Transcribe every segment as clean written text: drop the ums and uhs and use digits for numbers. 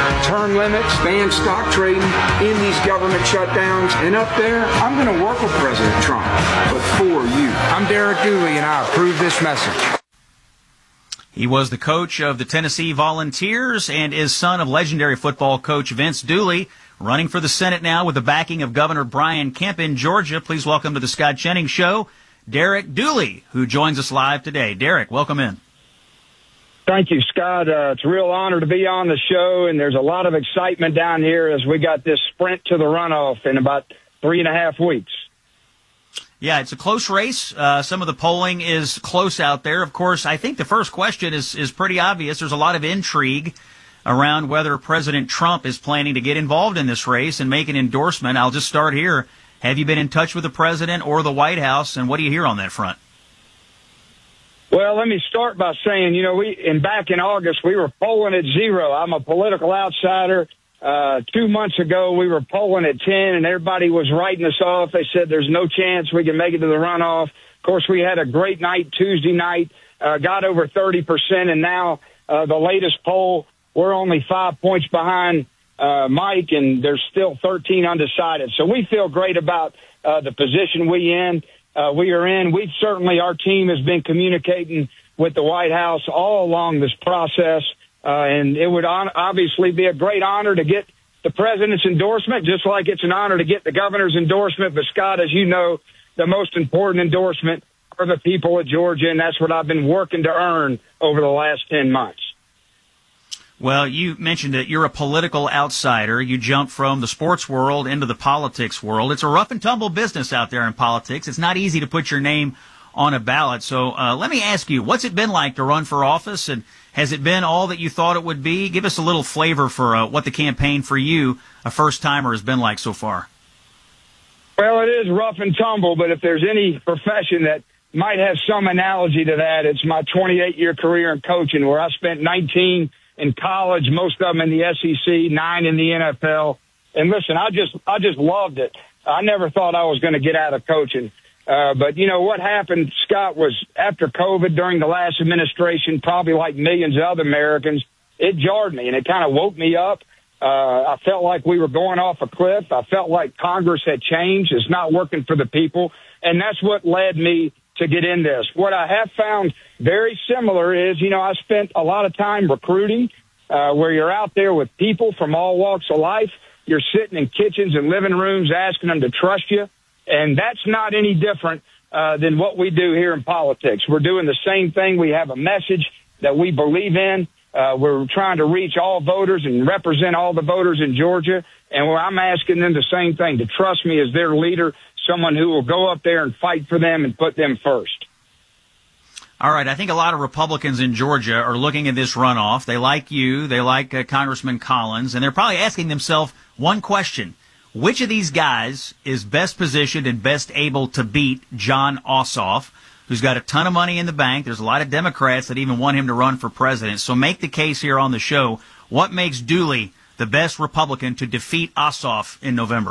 term limits, ban stock trading, end these government shutdowns, and up there, I'm going to work with President Trump, but for you. I'm Derek Dooley, and I approve this message. He was the coach of the Tennessee Volunteers and is son of legendary football coach Vince Dooley, running for the Senate now with the backing of Governor Brian Kemp in Georgia. Please welcome to the Scott Jennings Show, Derek Dooley, who joins us live today. Derek, welcome in. Thank you, Scott. It's a real honor to be on the show, and there's a lot of excitement down here as we got this sprint to the runoff in about 3.5 weeks. Yeah, it's a close race. Some of the polling is close out there. Of course, I think the first question is pretty obvious. There's a lot of intrigue around whether President Trump is planning to get involved in this race and make an endorsement. I'll just start here. Have you been in touch with the president or the White House, and what do you hear on that front? Well, let me start by saying, back in August, we were polling at 0. I'm a political outsider. 2 months ago, we were polling at 10, and everybody was writing us off. They said there's no chance we can make it to the runoff. Of course, we had a great night Tuesday night, got over 30%, and now the latest poll, we're only 5 points behind Mike, and there's still 13 undecided. So we feel great about the position we are in. Our team has been communicating with the White House all along this process. And it would obviously be a great honor to get the president's endorsement, just like it's an honor to get the governor's endorsement. But, Scott, as you know, the most important endorsement are the people of Georgia, and that's what I've been working to earn over the last 10 months. Well, you mentioned that you're a political outsider. You jumped from the sports world into the politics world. It's a rough and tumble business out there in politics. It's not easy to put your name on a ballot. So let me ask you, what's it been like to run for office, and has it been all that you thought it would be? Give us a little flavor for what the campaign for you, a first-timer, has been like so far. Well, it is rough and tumble, but if there's any profession that might have some analogy to that, it's my 28-year career in coaching, where I spent 19 in college, most of them in the SEC, 9 in the NFL. And listen, I just loved it. I never thought I was going to get out of coaching. But what happened, Scott, was after COVID during the last administration, probably like millions of other Americans, it jarred me and it kind of woke me up. I felt like we were going off a cliff. I felt like Congress had changed. It's not working for the people. And that's what led me to get in this. What I have found very similar is, I spent a lot of time recruiting, where you're out there with people from all walks of life. You're sitting in kitchens and living rooms asking them to trust you. And that's not any different than what we do here in politics. We're doing the same thing. We have a message that we believe in. We're trying to reach all voters and represent all the voters in Georgia. And where I'm asking them the same thing, to trust me as their leader, someone who will go up there and fight for them and put them first. All right. I think a lot of Republicans in Georgia are looking at this runoff. They like you. They like Congressman Collins. And they're probably asking themselves one question. Which of these guys is best positioned and best able to beat Jon Ossoff, who's got a ton of money in the bank? There's a lot of Democrats that even want him to run for president. So make the case here on the show. What makes Dooley the best Republican to defeat Ossoff in November?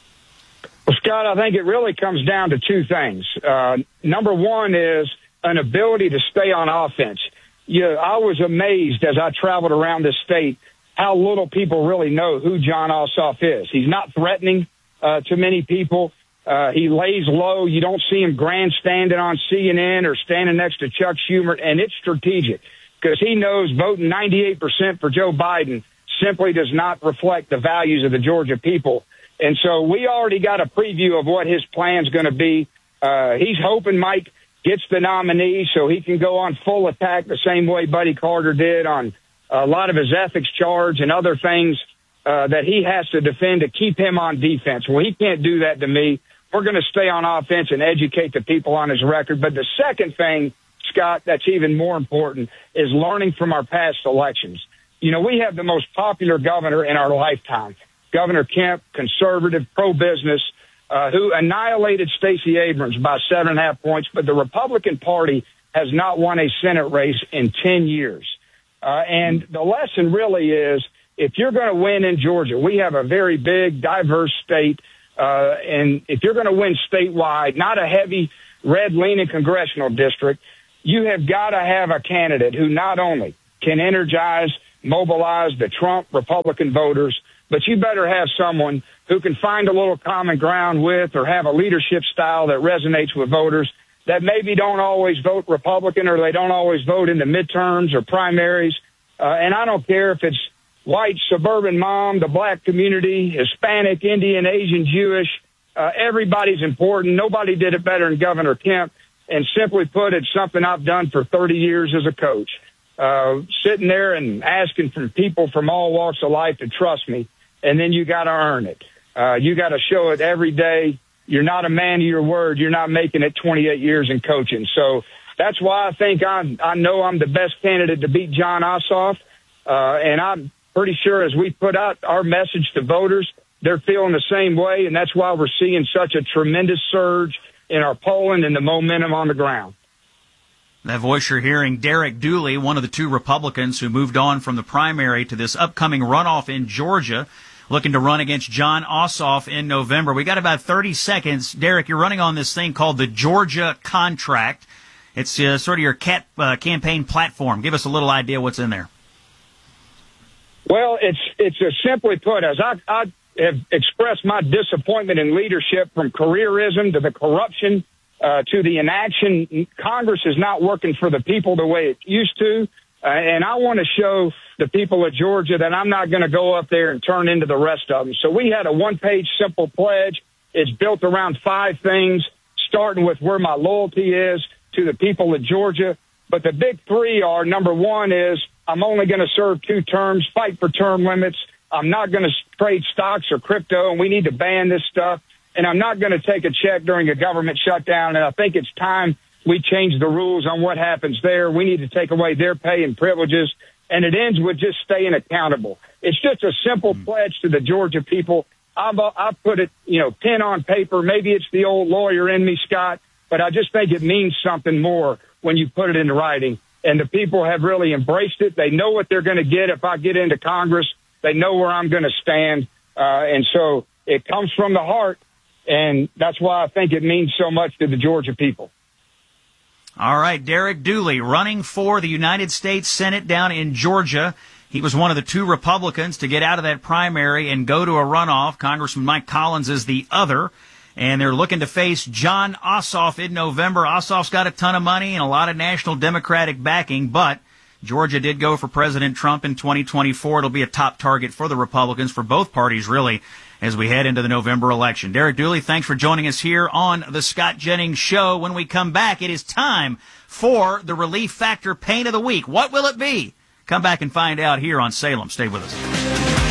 Well, Scott, I think it really comes down to two things. Number one is an ability to stay on offense. I was amazed as I traveled around this state how little people really know who Jon Ossoff is. He's not threatening to many people. He lays low. You don't see him grandstanding on CNN or standing next to Chuck Schumer, and it's strategic because he knows voting 98% for Joe Biden simply does not reflect the values of the Georgia people. And so we already got a preview of what his plan's going to be. He's hoping Mike gets the nominee so he can go on full attack the same way Buddy Carter did on a lot of his ethics charge and other things that he has to defend to keep him on defense. Well, he can't do that to me. We're going to stay on offense and educate the people on his record. But the second thing, Scott, that's even more important is learning from our past elections. We have the most popular governor in our lifetime, Governor Kemp, conservative, pro-business, who annihilated Stacey Abrams by 7.5 points. But the Republican Party has not won a Senate race in 10 years. And the lesson really is, if you're going to win in Georgia, we have a very big, diverse state. And if you're going to win statewide, not a heavy red-leaning congressional district, you have got to have a candidate who not only can energize mobilize the Trump Republican voters, but you better have someone who can find a little common ground with or have a leadership style that resonates with voters that maybe don't always vote Republican or they don't always vote in the midterms or primaries. And I don't care if it's white, suburban mom, the black community, Hispanic, Indian, Asian, Jewish. Everybody's important. Nobody did it better than Governor Kemp. And simply put, it's something I've done for 30 years as a coach. Sitting there and asking from people from all walks of life to trust me. And then you got to earn it. You got to show it every day. You're not a man of your word. You're not making it 28 years in coaching. So that's why I think I know I'm the best candidate to beat Jon Ossoff. And I'm pretty sure as we put out our message to voters, they're feeling the same way. And that's why we're seeing such a tremendous surge in our polling and the momentum on the ground. That voice you're hearing, Derek Dooley, one of the two Republicans who moved on from the primary to this upcoming runoff in Georgia, looking to run against Jon Ossoff in November. We got about 30 seconds. Derek, you're running on this thing called the Georgia Contract. It's sort of your campaign platform. Give us a little idea what's in there. Well, it's simply put, as I have expressed my disappointment in leadership, from careerism to the corruption to the inaction. Congress is not working for the people the way it used to. And I want to show the people of Georgia that I'm not going to go up there and turn into the rest of them. So we had a one-page simple pledge. It's built around 5 things, starting with where my loyalty is to the people of Georgia. But the big 3 are, number 1 is I'm only going to serve 2 terms, fight for term limits. I'm not going to trade stocks or crypto, and we need to ban this stuff. And I'm not going to take a check during a government shutdown. And I think it's time we change the rules on what happens there. We need to take away their pay and privileges. And it ends with just staying accountable. It's just a simple pledge to the Georgia people. I've put it, pen on paper. Maybe it's the old lawyer in me, Scott, but I just think it means something more when you put it into writing. And the people have really embraced it. They know what they're going to get if I get into Congress. They know where I'm going to stand. And so it comes from the heart. And that's why I think it means so much to the Georgia people. All right, Derek Dooley running for the United States Senate down in Georgia. He was one of the 2 Republicans to get out of that primary and go to a runoff. Congressman Mike Collins is the other. And they're looking to face Jon Ossoff in November. Ossoff's got a ton of money and a lot of national Democratic backing, but Georgia did go for President Trump in 2024. It'll be a top target for the Republicans, for both parties, really, as we head into the November election. Derek Dooley, thanks for joining us here on the Scott Jennings Show. When we come back, it is time for the Relief Factor Pain of the Week. What will it be? Come back and find out here on Salem. Stay with us.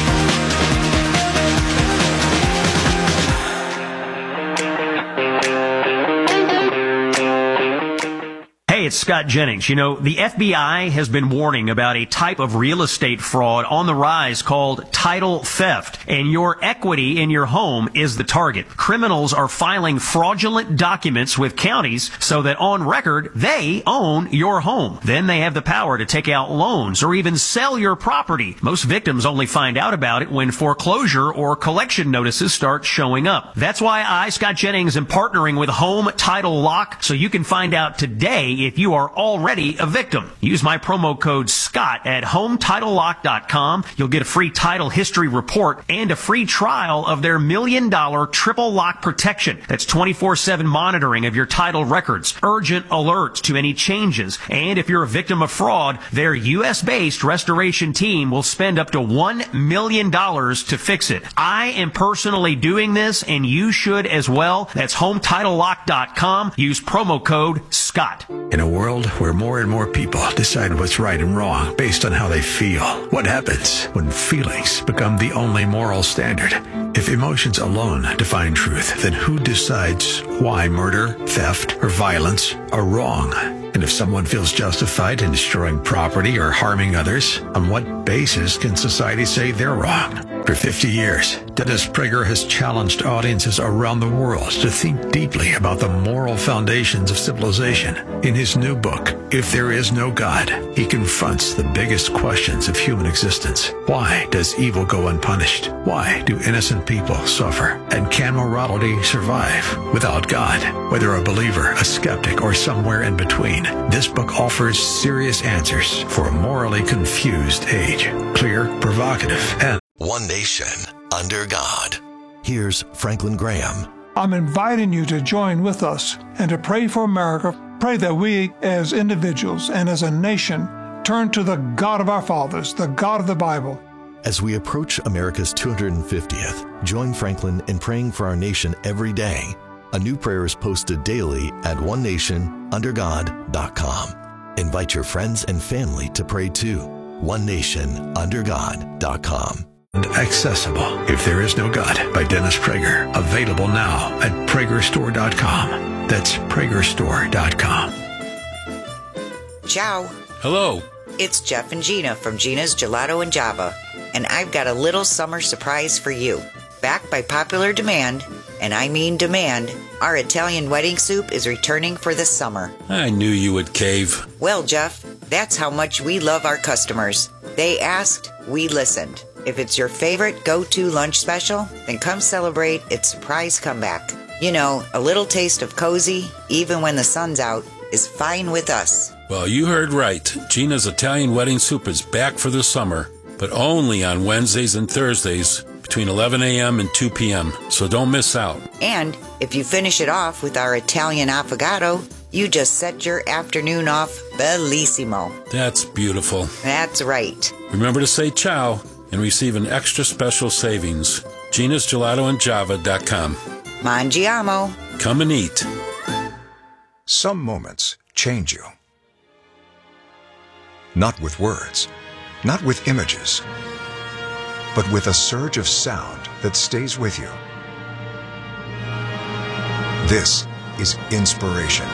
Hey, it's Scott Jennings. The FBI has been warning about a type of real estate fraud on the rise called title theft, and your equity in your home is the target. Criminals are filing fraudulent documents with counties so that on record they own your home. Then they have the power to take out loans or even sell your property. Most victims only find out about it when foreclosure or collection notices start showing up. That's why I, Scott Jennings, am partnering with Home Title Lock so you can find out today if you are already a victim. Use my promo code SCOTT at HomeTitleLock.com. You'll get a free title history report and a free trial of their $1 million triple lock protection. That's 24/7 monitoring of your title records, urgent alerts to any changes, and if you're a victim of fraud, their U.S.-based restoration team will spend up to $1 million to fix it. I am personally doing this, and you should as well. That's HomeTitleLock.com. Use promo code SCOTT. In a world where more and more people decide what's right and wrong based on how they feel, what happens when feelings become the only moral standard? If emotions alone define truth, then who decides why murder, theft, or violence are wrong? And if someone feels justified in destroying property or harming others, on what basis can society say they're wrong? For 50 years, Dennis Prager has challenged audiences around the world to think deeply about the moral foundations of civilization. In his new book, If There Is No God, he confronts the biggest questions of human existence. Why does evil go unpunished? Why do innocent people suffer? And can morality survive without God? Whether a believer, a skeptic, or somewhere in between, this book offers serious answers for a morally confused age. page. Clear, provocative, and One Nation, under God. Here's Franklin Graham. I'm inviting you to join with us and to pray for America. Pray that we as individuals and as a nation turn to the God of our fathers, the God of the Bible. As we approach America's 250th, join Franklin in praying for our nation every day. A new prayer is posted daily at onenationundergod.com. Invite your friends and family to pray too. onenationundergod.com. and accessible. If There Is No God by Dennis Prager. Available now at pragerstore.com. That's pragerstore.com. Ciao. Hello. It's Jeff and Gina from Gina's Gelato and Java, and I've got a little summer surprise for you. Backed by popular demand, and I mean demand, our Italian wedding soup is returning for the summer. I knew you would cave. Well, Jeff, that's how much we love our customers. They asked, we listened. If it's your favorite go-to lunch special, then come celebrate its surprise comeback. You know, a little taste of cozy, even when the sun's out, is fine with us. Well, you heard right. Gina's Italian wedding soup is back for the summer, but only on Wednesdays and Thursdays between 11 a.m. and 2 p.m., so don't miss out. And if you finish it off with our Italian affogato, you just set your afternoon off bellissimo. That's beautiful. That's right. Remember to say ciao and receive an extra special savings. Gina'sGelatoandJava.com. Mangiamo. Come and eat. Some moments change you. Not with words, not with images, but with a surge of sound that stays with you. This is inspiration.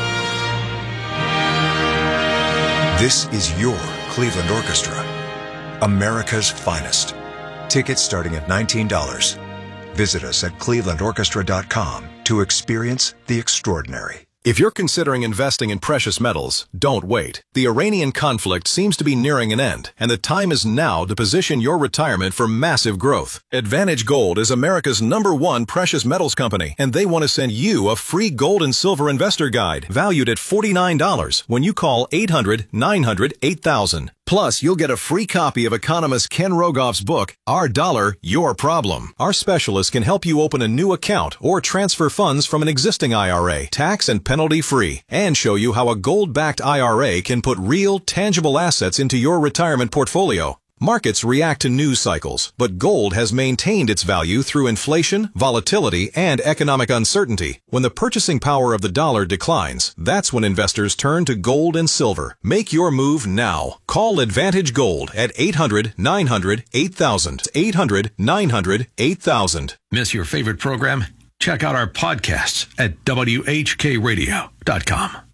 This is your Cleveland Orchestra, America's finest. Tickets starting at $19. Visit us at clevelandorchestra.com to experience the extraordinary. If you're considering investing in precious metals, don't wait. The Iranian conflict seems to be nearing an end, and the time is now to position your retirement for massive growth. Advantage Gold is America's #1 precious metals company, and they want to send you a free gold and silver investor guide valued at $49 when you call 800-900-8000. Plus, you'll get a free copy of economist Ken Rogoff's book, Our Dollar, Your Problem. Our specialists can help you open a new account or transfer funds from an existing IRA, tax and penalty-free, and show you how a gold-backed IRA can put real, tangible assets into your retirement portfolio. Markets react to news cycles, but gold has maintained its value through inflation, volatility, and economic uncertainty. When the purchasing power of the dollar declines, that's when investors turn to gold and silver. Make your move now. Call Advantage Gold at 800-900-8000. 800-900-8000. Miss your favorite program? Check out our podcasts at WHKRadio.com.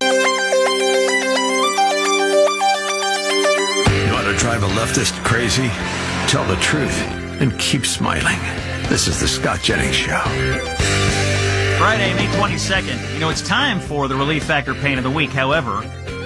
Drive a leftist crazy? Tell the truth and keep smiling. This is the Scott Jennings Show. Friday, May 22nd. You know, it's time for the Relief Factor Pain of the Week. However,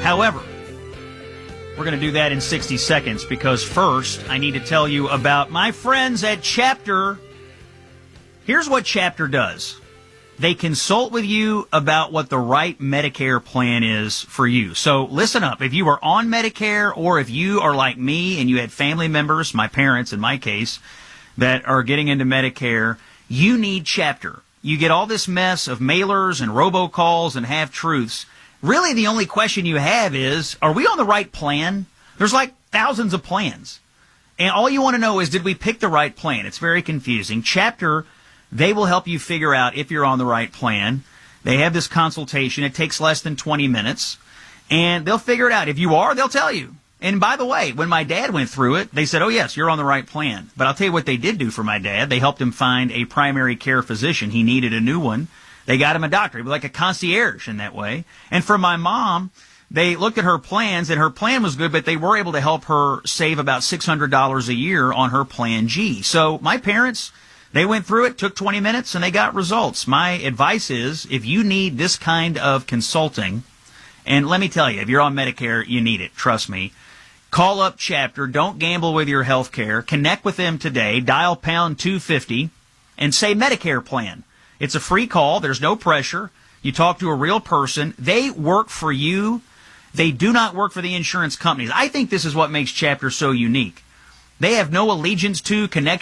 we're going to do that in 60 seconds because first I need to tell you about my friends at Chapter. Here's what Chapter does. They consult with you about what the right Medicare plan is for you. So listen up. If you are on Medicare or if you are like me and you had family members, my parents in my case, that are getting into Medicare, you need Chapter. You get all this mess of mailers and robocalls and half-truths. Really the only question you have is, are we on the right plan? There's like thousands of plans. And all you want to know is, did we pick the right plan? It's very confusing. Chapter, they will help you figure out if you're on the right plan. They have this consultation. It takes less than 20 minutes. And they'll figure it out. If you are, they'll tell you. And by the way, when my dad went through it, they said, oh, yes, you're on the right plan. But I'll tell you what they did do for my dad. They helped him find a primary care physician. He needed a new one. They got him a doctor. He was like a concierge in that way. And for my mom, they looked at her plans, and her plan was good, but they were able to help her save about $600 a year on her Plan G. So my parents, they went through it, took 20 minutes, and they got results. My advice is, if you need this kind of consulting, and let me tell you, if you're on Medicare, you need it. Trust me. Call up Chapter. Don't gamble with your health care. Connect with them today. Dial pound 250 and say Medicare plan. It's a free call. There's no pressure. You talk to a real person. They work for you. They do not work for the insurance companies. I think this is what makes Chapter so unique. they have no allegiance to, connection